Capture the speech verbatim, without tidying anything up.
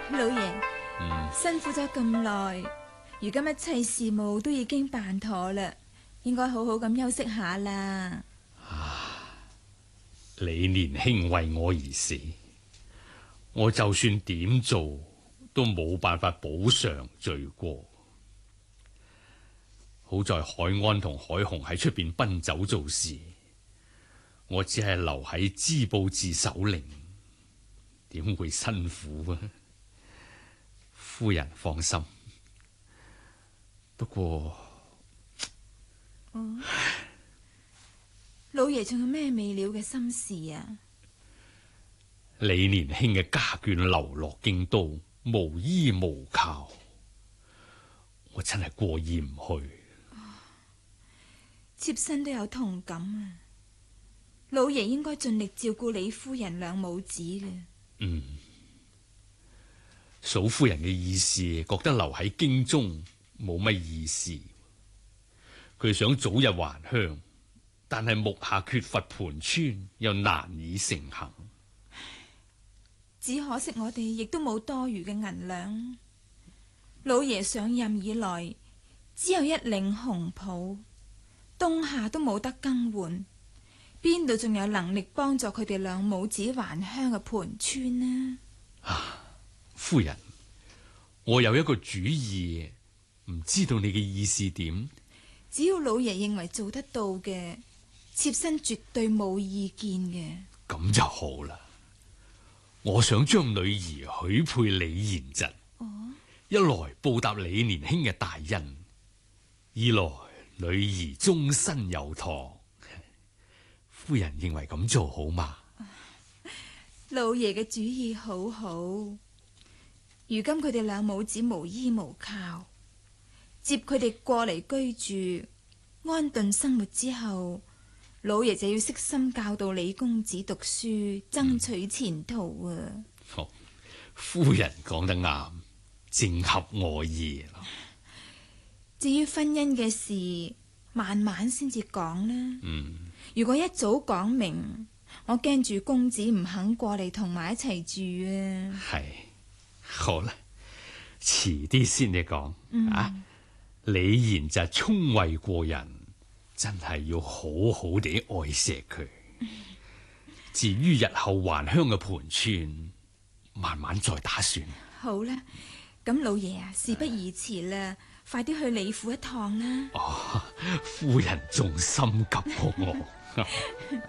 老爺， 嗯， 辛苦咗咁耐，如今一切事務都已經辦妥啦，應該好好咁休息下啦。 李年輕為我而死，我就算點做都冇辦法補償罪過。好在海安同海雄喺出邊奔走做事，我只係留喺支布寺守靈，點會辛苦啊？夫人放心。不過， 哦，老爺仲有咩未了嘅心事啊？ 李年輕嘅家眷流落京都，無依無靠，我真係過意唔去。 妾身都有同感啊！老爺應該盡力照顧李夫人兩母子嘅。 嗯，嫂夫人嘅意思，覺得留喺京中冇乜意思。佢想早日還鄉，但係目下缺乏盤川，又難以成行。 只可惜我哋亦都冇多餘嘅銀兩。老爺上任以來，只有一領紅袍，冬夏都冇得更換，邊度仲有能力幫助佢哋兩母子還鄉嘅盤川呢？ 啊，夫人，我有一個主意，唔知道你嘅意思點？ 只要老爺認為做得到嘅，妾身絕對冇意見嘅。 咁就好啦。我想將女兒許配李賢侄， 哦， 一來報答李年輕嘅大恩，二來女兒終身有託。夫人認為咁做好嗎？ 老爺嘅主意好好。如今佢哋兩母子無依無靠，接佢哋過嚟居住，安頓生活之後，老爺就要悉心教導李公子讀書，爭取前途啊！ 哦，夫人講得啱，正合我意。 至於婚姻嘅事，慢慢先至講啦。 嗯， 如果一早講明，我驚住公子唔肯過嚟同埋一齊住啊。 係，好啦，遲啲先你講。 嗯、 啊，李賢就聰慧過人，真係要好好地愛錫佢。嗯、至於日後還鄉嘅盤川，慢慢再打算。 好啦，咁老爺啊，事不宜遲啦，啊、快啲去李府一趟啦。 哦，夫人仲心急過我。